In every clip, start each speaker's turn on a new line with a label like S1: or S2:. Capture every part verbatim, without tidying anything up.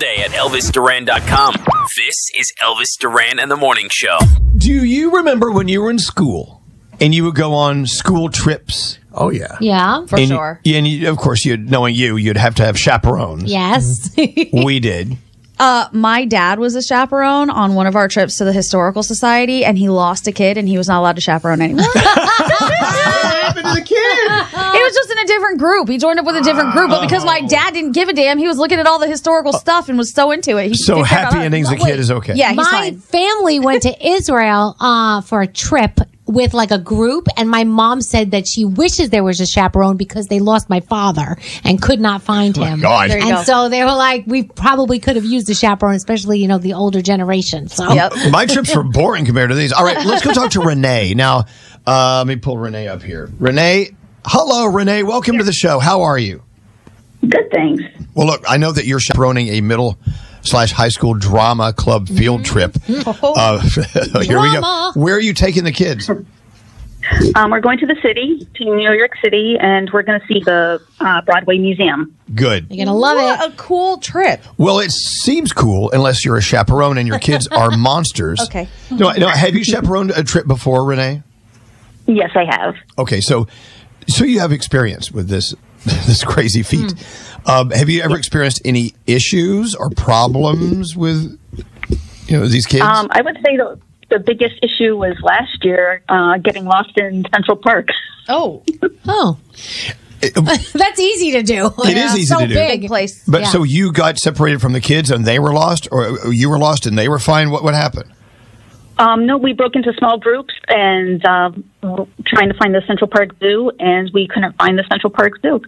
S1: day at Elvis Duran dot com. This is Elvis Duran and the Morning Show.
S2: Do you remember when you were in school and you would go on school trips?
S3: Oh, yeah.
S4: Yeah, for
S2: and
S4: sure.
S2: You, and you, of course, you'd, knowing you, you'd have to have chaperones.
S4: Yes.
S2: We did.
S5: Uh, my dad was a chaperone on one of our trips to the Historical Society, and he lost a kid, and he was not allowed to chaperone anymore.
S3: What happened to the kid?
S5: He was just in a different group. He joined up with a different group, but because my dad didn't give a damn, he was looking at all the historical stuff and was so into it. He
S2: So
S5: didn't care about
S2: happy
S5: us.
S2: endings, the kid is okay.
S5: Yeah, he's
S4: My
S5: fine.
S4: family went to Israel uh, for a trip with like a group, and my mom said that she wishes there was a chaperone because they lost my father and could not find him.
S2: God. There
S5: you
S4: and
S5: go.
S4: so they were like, we probably could have used a chaperone, especially, you know, the older generation. So
S5: Yep.
S2: My trips were boring compared to these. All right, let's go talk to Renee. Now, uh, let me pull Renee up here. Renee, hello, Renee. Welcome to the show. How are you?
S6: Good, thanks.
S2: Well, look, I know that you're chaperoning a middle slash high school drama club field trip. Uh, here we go.
S4: Drama.
S2: Where are you taking the kids?
S6: Um, we're going to the city, to New York City, and we're going to see the uh, Broadway Museum.
S2: Good.
S4: you're going to love
S5: What
S4: it.
S5: a cool trip.
S2: Well, it seems cool unless you're a chaperone and your kids are monsters.
S5: Okay.
S2: No, no, have you chaperoned a trip before, Renee?
S6: Yes, I have.
S2: Okay, so so you have experience with this this crazy feat.
S5: Hmm.
S2: Um, have you ever experienced any issues or problems with you know these kids?
S6: Um, I would say the, the biggest issue was last year uh, getting lost in Central Park.
S5: Oh,
S4: Oh,
S2: It-
S4: that's easy to do.
S2: It is easy
S4: so
S2: to do.
S4: Big.
S5: big place.
S2: but
S4: yeah.
S2: so you got separated from the kids and they were lost, or you were lost and they were fine. What what happened?
S6: Um, no, we broke into small groups and uh, trying to find the Central Park Zoo, and we couldn't find the Central Park Zoo.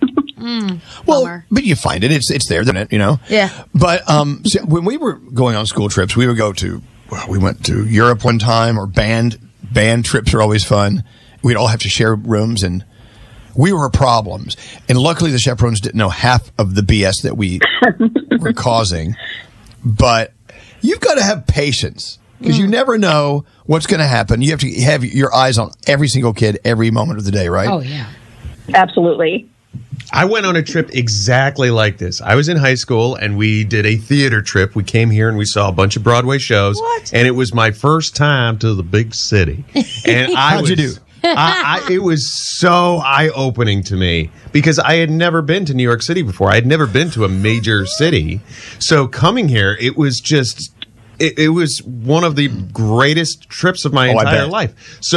S2: Well,
S5: Bummer.
S2: but you find it. It's it's there, isn't it? You know.
S5: Yeah.
S2: But um, so when we were going on school trips, we would go to. Well, we went to Europe one time, or band band trips are always fun. We'd all have to share rooms, and we were problems. And luckily, the chaperones didn't know half of the B S that we were causing. But you've got to have patience because you never know what's going to happen. You have to have your eyes on every single kid every moment of the day, right?
S4: Oh, yeah.
S6: Absolutely.
S3: I went on a trip exactly like this. I was in high school and we did a theater trip. We came here and we saw a bunch of Broadway shows.
S5: What?
S3: And it was my first time to the big city. And I
S2: How'd
S3: was,
S2: you do?
S3: I, I, it was so eye-opening to me because I had never been to New York City before. I had never been to a major city. So coming here, it was just, it, it was one of the greatest trips of my
S2: Oh, I
S3: entire
S2: bet.
S3: life. So